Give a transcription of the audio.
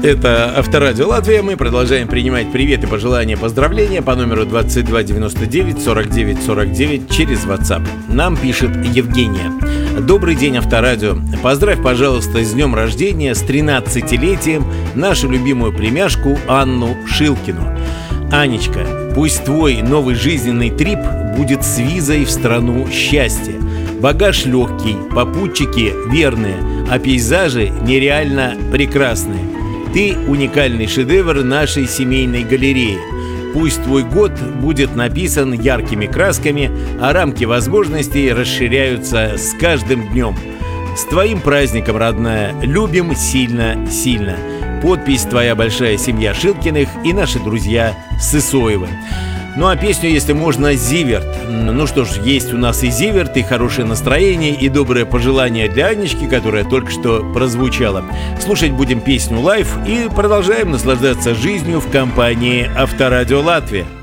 Это Авторадио Латвия. Мы продолжаем принимать приветы, пожелания, поздравления по номеру 22 99 49 49 через WhatsApp. Нам пишет Евгения. Добрый день, Авторадио. Поздравь, пожалуйста, с днем рождения, с 13-летием нашу любимую племяшку Анну Шилкину. Анечка, пусть твой новый жизненный трип будет с визой в страну счастья. Багаж легкий, попутчики верные, а пейзажи нереально прекрасные. Ты уникальный шедевр нашей семейной галереи. Пусть твой год будет написан яркими красками, а рамки возможностей расширяются с каждым днем. С твоим праздником, родная, любим сильно-сильно. Подпись «Твоя большая семья Шилкиных» и наши друзья Сысоевы. Ну а песню, если можно, «Зиверт». Ну что ж, есть у нас и «Зиверт», и хорошее настроение, и доброе пожелание для Анечки, которая только что прозвучала. Слушать будем песню лайв и продолжаем наслаждаться жизнью в компании Авторадио Латвия.